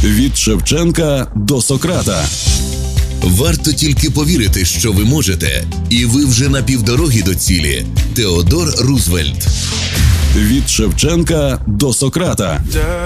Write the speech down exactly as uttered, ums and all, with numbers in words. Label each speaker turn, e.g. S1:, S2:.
S1: Від Шевченка до Сократа.
S2: Варто тільки повірити, що ви можете, і ви вже на півдороги до цілі. Теодор Рузвельт.
S1: Від Шевченка до Сократа.